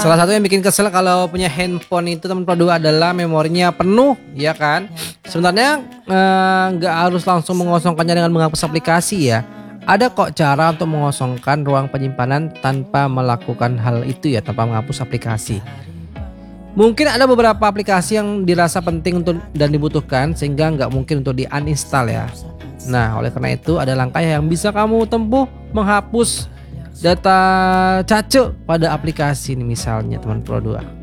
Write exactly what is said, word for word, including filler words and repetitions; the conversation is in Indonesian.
salah satu yang bikin kesel kalau punya handphone itu teman Pro dua adalah memorinya penuh, ya kan? Sebenarnya eh, nggak harus langsung mengosongkannya dengan menghapus aplikasi ya. Ada kok cara untuk mengosongkan ruang penyimpanan tanpa melakukan hal itu ya, tanpa menghapus aplikasi. Mungkin ada beberapa aplikasi yang dirasa penting untuk dan dibutuhkan sehingga nggak mungkin untuk di uninstall ya. Nah, oleh karena itu ada langkah yang bisa kamu tempuh menghapus data cache pada aplikasi ini misalnya teman Pro dua.